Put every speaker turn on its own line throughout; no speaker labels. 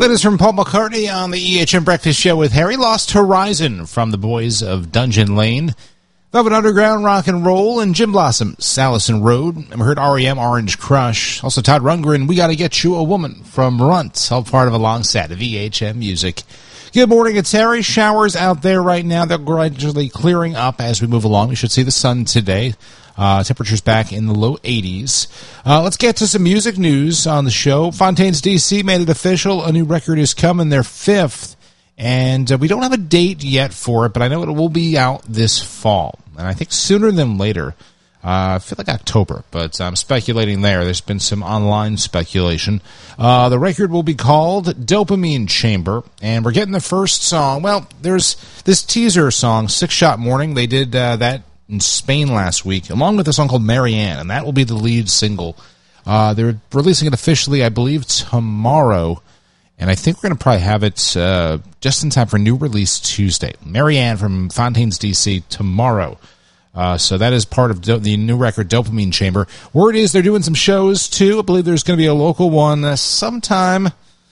Latest from Paul McCartney on the EHM Breakfast Show with Harry. Lost Horizon from the boys of Dungeon Lane. Velvet Underground, Rock and Roll, and Jim Blossom, Allison Road. And we heard R.E.M., Orange Crush. Also Todd Rundgren, We Gotta Get You a Woman from Runt, all part of a long set of EHM music. Good morning, it's Harry. Showers out there right now. They're gradually clearing up as we move along. We should see the sun today. Temperatures back in the low 80s. Let's get to some music news on the show. Fontaines DC made it official. A new record is coming, their fifth. And we don't have a date yet for it, but I know it will be out this fall. And I think sooner than later. I feel like October, but I'm speculating there. There's been some online speculation. The record will be called Dopamine Chamber, and we're getting the first song. Well, there's this teaser song, Six Shot Morning. They did that in Spain last week, along with a song called Marianne, and that will be the lead single. They're releasing it officially, I believe, tomorrow, and I think we're going to probably have it just in time for new release Tuesday. Marianne from Fontaines DC tomorrow. So that is part of the new record, Dopamine Chamber. Word is they're doing some shows, too. I believe there's going to be a local one sometime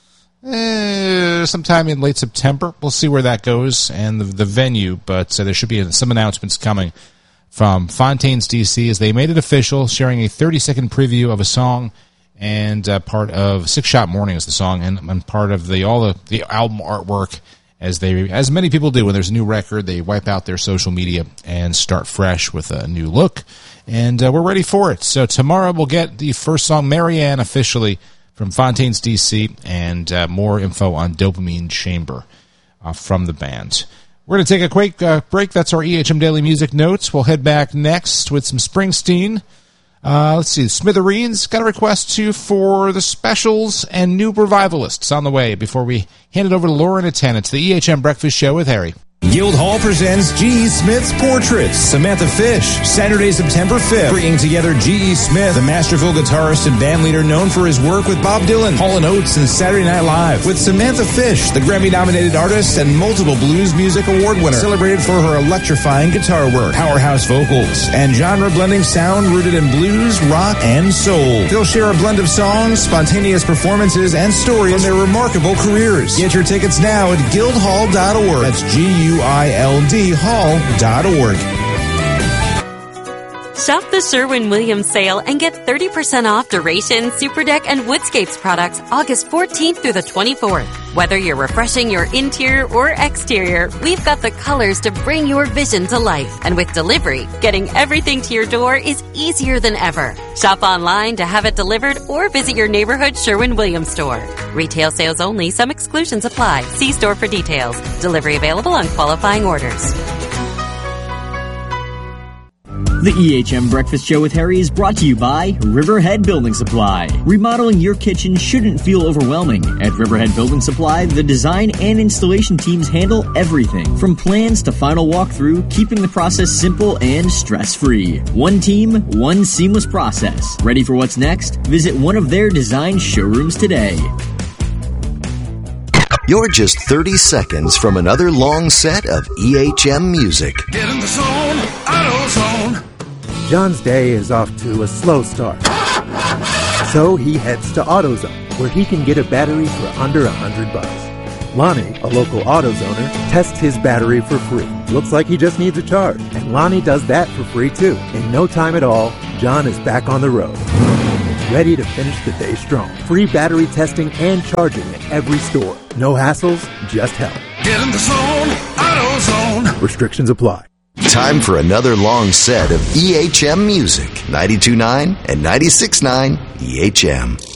in late September. We'll see where that goes and the venue, but there should be some announcements coming from Fontaines DC as they made it official, sharing a 30-second preview of a song and part of Six Shot Morning is the song and part of the album artwork. As many people do when there's a new record, they wipe out their social media and start fresh with a new look. And we're ready for it. So tomorrow we'll get the first song, Marianne, officially from Fontaines DC, and more info on Dopamine Chamber from the band. We're going to take a quick break. That's our EHM Daily Music Notes. We'll head back next with some Springsteen. Let's see, Smithereens got a request too for the Specials and New Revivalists on the way before we hand it over to Lauren at 10. It's the EHM Breakfast Show with Harry.
Guildhall presents G.E. Smith's Portraits, Samantha Fish, Saturday, September 5th, bringing together G.E. Smith, the masterful guitarist and bandleader known for his work with Bob Dylan, Hall & Oates, and Saturday Night Live, with Samantha Fish, the Grammy-nominated artist and multiple Blues Music Award winner, celebrated for her electrifying guitar work, powerhouse vocals, and genre-blending sound rooted in blues, rock, and soul. They'll share a blend of songs, spontaneous performances, and stories from their remarkable careers. Get your tickets now at guildhall.org. That's GUILD Hall.org.
Shop the Sherwin-Williams sale and get 30% off Duration, Superdeck, and Woodscapes products August 14th through the 24th. Whether you're refreshing your interior or exterior, we've got the colors to bring your vision to life. And with delivery, getting everything to your door is easier than ever. Shop online to have it delivered or visit your neighborhood Sherwin-Williams store. Retail sales only. Some exclusions apply. See store for details. Delivery available on qualifying orders.
The EHM Breakfast Show with Harry is brought to you by Riverhead Building Supply. Remodeling your kitchen shouldn't feel overwhelming. At Riverhead Building Supply, the design and installation teams handle everything from plans to final walkthrough, keeping the process simple and stress-free. One team, one seamless process. Ready for what's next? Visit one of their design showrooms today.
You're just 30 seconds from another long set of EHM music.
Get in the zone, AutoZone.
John's day is off to a slow start. So he heads to AutoZone, where he can get a battery for under $100. Lonnie, a local AutoZoner, tests his battery for free. Looks like he just needs a charge, and Lonnie does that for free too. In no time at all, John is back on the road, ready to finish the day strong. Free battery testing and charging at every store. No hassles, just help.
Get in the zone, AutoZone.
Restrictions apply.
Time for another long set of EHM music. 92.9 and 96.9 EHM.